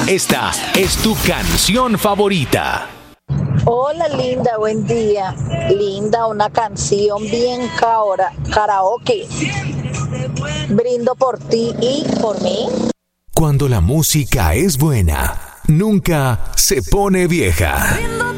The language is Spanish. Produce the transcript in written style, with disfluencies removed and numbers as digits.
Esta es tu canción favorita. Hola Linda, buen día. Linda, una canción bien karaoke. Brindo por ti y por mí. Cuando la música es buena, nunca se pone vieja. Brindo